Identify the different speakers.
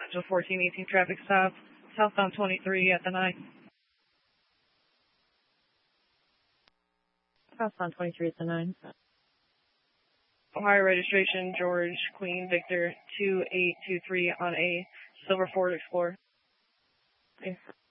Speaker 1: schedule 1418 traffic stop, southbound 23 at the 9.
Speaker 2: Southbound 23 at the 9.
Speaker 1: Ohio registration, George Queen Victor 2823 on a silver Ford Explorer.
Speaker 2: Okay.